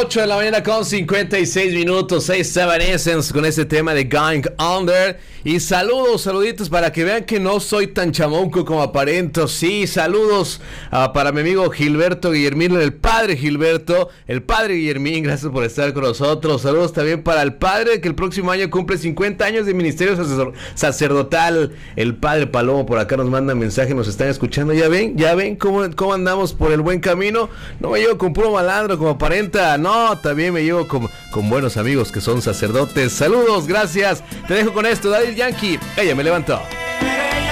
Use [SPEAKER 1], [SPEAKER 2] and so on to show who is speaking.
[SPEAKER 1] 8 de la mañana con 56 minutos, 6 Essence con ese tema de Going Under. Y saluditos para que vean que no soy tan chamonco como aparento. Sí, saludos para mi amigo Gilberto Guillermín, el padre Gilberto, el padre Guillermín, gracias por estar con nosotros. Saludos también para el padre que el próximo año cumple 50 años de ministerio sacerdotal. El padre Palomo por acá nos manda mensaje, nos están escuchando. Ya ven cómo andamos por el buen camino. No me llevo con puro malandro como aparenta, no, también me llevo con buenos amigos que son sacerdotes. Saludos, gracias. Te dejo con esto, Daddy Yankee, ella me levantó.